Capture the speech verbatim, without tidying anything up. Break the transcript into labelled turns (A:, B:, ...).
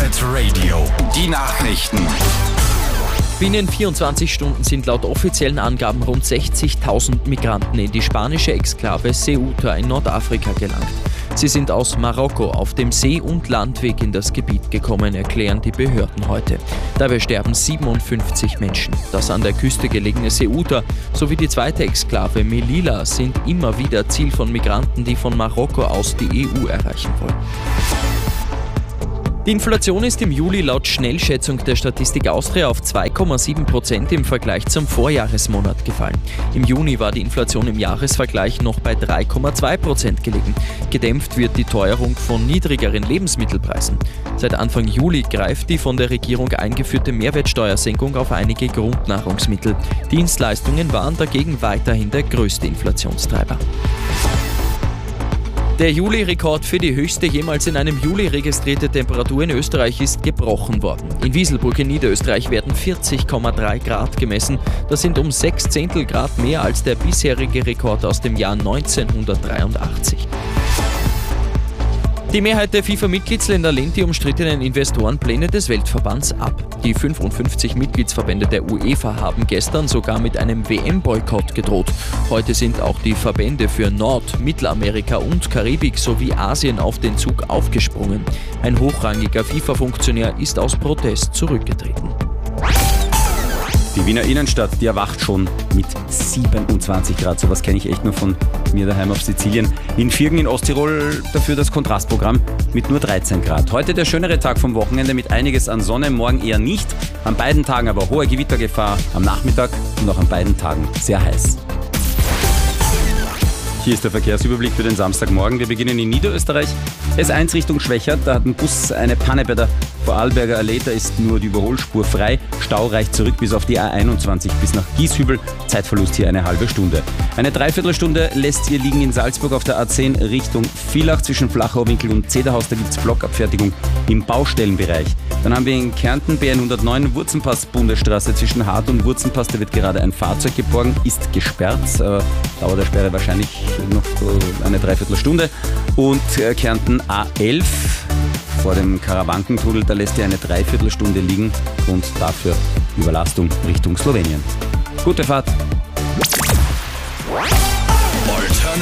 A: Rapid Radio. Die Nachrichten.
B: Binnen vierundzwanzig Stunden sind laut offiziellen Angaben rund sechzigtausend Migranten in die spanische Exklave Ceuta in Nordafrika gelangt. Sie sind aus Marokko auf dem See- und Landweg in das Gebiet gekommen, erklären die Behörden heute. Dabei sterben siebenundfünfzig Menschen. Das an der Küste gelegene Ceuta sowie die zweite Exklave Melilla sind immer wieder Ziel von Migranten, die von Marokko aus die E U erreichen wollen. Die Inflation ist im Juli laut Schnellschätzung der Statistik Austria auf zwei Komma sieben Prozent im Vergleich zum Vorjahresmonat gefallen. Im Juni war die Inflation im Jahresvergleich noch bei drei Komma zwei Prozent gelegen. Gedämpft wird die Teuerung von niedrigeren Lebensmittelpreisen. Seit Anfang Juli greift die von der Regierung eingeführte Mehrwertsteuersenkung auf einige Grundnahrungsmittel. Dienstleistungen waren dagegen weiterhin der größte Inflationstreiber. Der Juli-Rekord für die höchste jemals in einem Juli registrierte Temperatur in Österreich ist gebrochen worden. In Wieselburg in Niederösterreich werden vierzig Komma drei Grad gemessen. Das sind um sechs Zehntel Grad mehr als der bisherige Rekord aus dem Jahr neunzehnhundertdreiundachtzig. Die Mehrheit der FIFA-Mitgliedsländer lehnt die umstrittenen Investorenpläne des Weltverbands ab. Die fünfundfünfzig Mitgliedsverbände der UEFA haben gestern sogar mit einem W M-Boykott gedroht. Heute sind auch die Verbände für Nord-, Mittelamerika und Karibik sowie Asien auf den Zug aufgesprungen. Ein hochrangiger FIFA-Funktionär ist aus Protest zurückgetreten.
C: Die Wiener Innenstadt, die erwacht schon mit siebenundzwanzig Grad. Sowas kenne ich echt nur von mir daheim auf Sizilien. In Viergen in Osttirol dafür das Kontrastprogramm mit nur dreizehn Grad. Heute der schönere Tag vom Wochenende mit einiges an Sonne, morgen eher nicht. An beiden Tagen aber hohe Gewittergefahr, am Nachmittag und auch an beiden Tagen sehr heiß. Hier ist der Verkehrsüberblick für den Samstagmorgen. Wir beginnen in Niederösterreich. S eins Richtung Schwächert, da hat ein Bus eine Panne bei der Vorarlberger Allee, da ist nur die Überholspur frei. Stau reicht zurück bis auf die A einundzwanzig bis nach Gieshübel. Zeitverlust hier eine halbe Stunde. Eine Dreiviertelstunde lässt ihr liegen in Salzburg auf der A zehn Richtung Villach zwischen Flachauwinkel und Zederhaus. Da gibt es Blockabfertigung im Baustellenbereich. Dann haben wir in Kärnten B hundertneun Wurzenpass Bundesstraße zwischen Hart und Wurzenpass. Da wird gerade ein Fahrzeug geborgen, ist gesperrt. Äh, Dauer der Sperre wahrscheinlich noch eine Dreiviertelstunde. Und äh, Kärnten A elf vor dem Karawankentunnel, da lässt ihr eine Dreiviertelstunde liegen und dafür Überlastung Richtung Slowenien. Gute Fahrt!